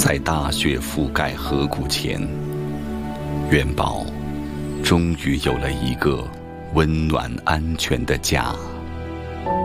在大雪覆盖河谷前，元宝终于有了一个温暖安全的家。